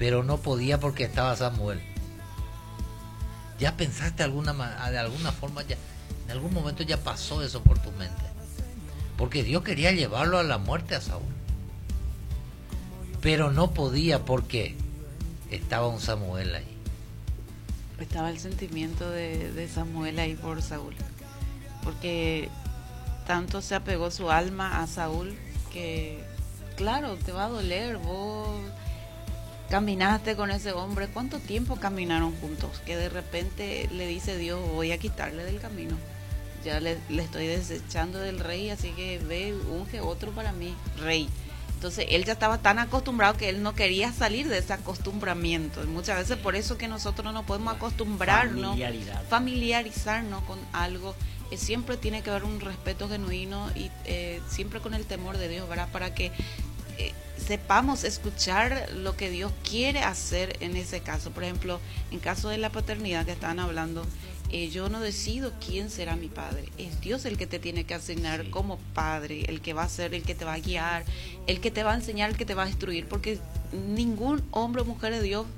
pero no podía porque estaba Samuel. ¿Ya pensaste de alguna forma, ya, en algún momento ya pasó eso por tu mente? Porque Dios quería llevarlo a la muerte a Saúl, pero no podía porque estaba un Samuel ahí. Estaba el sentimiento de Samuel ahí por Saúl, porque tanto se apegó su alma a Saúl que, claro, te va a doler. Vos caminaste con ese hombre, ¿cuánto tiempo caminaron juntos? Que de repente le dice Dios, voy a quitarle del camino, ya le estoy desechando del rey, así que ve, unge otro para mí, rey. Entonces él ya estaba tan acostumbrado que él no quería salir de ese acostumbramiento. Y muchas veces por eso que nosotros no podemos acostumbrarnos, familiarizarnos con algo. Siempre tiene que haber un respeto genuino y siempre con el temor de Dios, ¿verdad? Para que sepamos escuchar lo que Dios quiere hacer en ese caso. Por ejemplo, en caso de la paternidad que estaban hablando, yo no decido quién será mi padre, es Dios el que te tiene que asignar como padre, el que va a ser, el que te va a guiar, el que te va a enseñar, el que te va a instruir, porque ningún hombre o mujer de Dios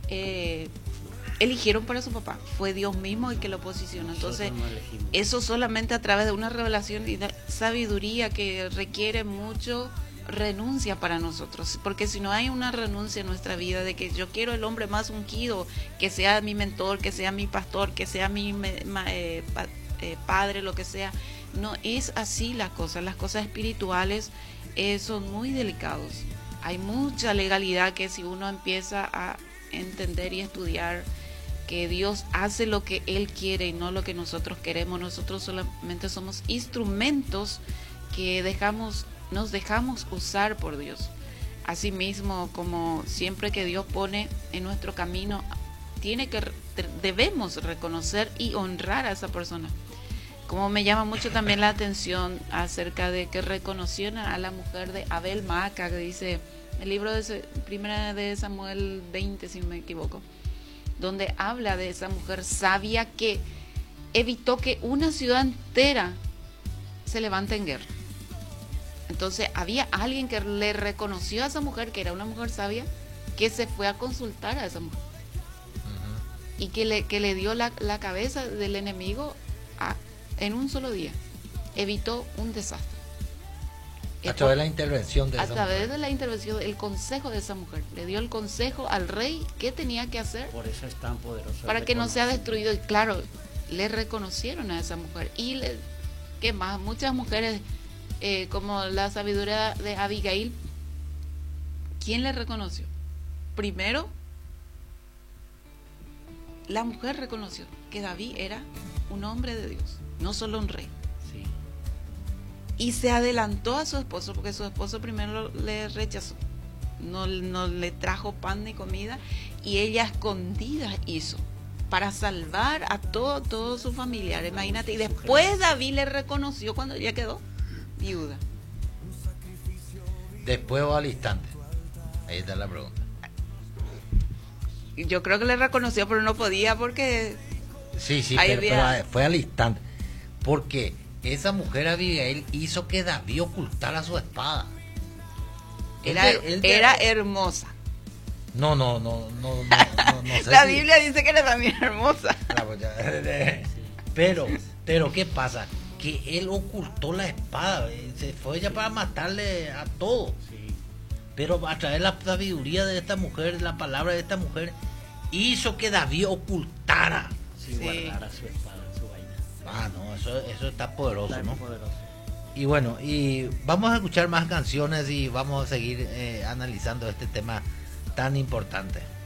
eligieron para su papá, fue Dios mismo el que lo posicionó. Entonces eso solamente a través de una revelación y de sabiduría que requiere mucho renuncia para nosotros, porque si no hay una renuncia en nuestra vida de que yo quiero el hombre más ungido, que sea mi mentor, que sea mi pastor, que sea mi padre, lo que sea, no es así las cosas espirituales son muy delicados. Hay mucha legalidad que si uno empieza a entender y estudiar que Dios hace lo que Él quiere y no lo que nosotros queremos, nosotros solamente somos instrumentos que nos dejamos usar por Dios. Asimismo, como siempre que Dios pone en nuestro camino, debemos reconocer y honrar a esa persona. Como me llama mucho también la atención acerca de que reconocieron a la mujer de Abel Maaca, que dice el libro de Primera de Samuel 20, si no me equivoco, donde habla de esa mujer sabia que evitó que una ciudad entera se levante en guerra. Entonces había alguien que le reconoció a esa mujer, que era una mujer sabia, que se fue a consultar a esa mujer. Uh-huh. Y que le dio la cabeza del enemigo en un solo día. Evitó un desastre. A través de la intervención de esa mujer. A través de la intervención, el consejo de esa mujer. Le dio el consejo al rey qué tenía que hacer. Por eso es tan poderoso. Para que no sea destruido. Y claro, le reconocieron a esa mujer. Y ¿qué más? Muchas mujeres... como la sabiduría de Abigail, ¿quién le reconoció? Primero, la mujer reconoció que David era un hombre de Dios, no solo un rey. Sí. Y se adelantó a su esposo, porque su esposo primero le rechazó, no le trajo pan ni comida, y ella escondida hizo para salvar a todos sus familiares, imagínate. Y después David le reconoció cuando ella quedó viuda. Después o al instante. Ahí está la pregunta. Yo creo que le reconoció, pero no podía porque... Sí, pero fue al instante. Porque esa mujer Abigail hizo que David ocultara su espada. Era hermosa. No sé. La Biblia dice que era también hermosa. Pero ¿qué pasa? Que él ocultó la espada, se fue ya para matarle a todos. Sí. Pero a través de la sabiduría de esta mujer, la palabra de esta mujer, hizo que David ocultara. Sí, guardara su espada, su vaina. No, eso está poderoso, está, ¿no? Poderoso. Y bueno, y vamos a escuchar más canciones y vamos a seguir analizando este tema tan importante.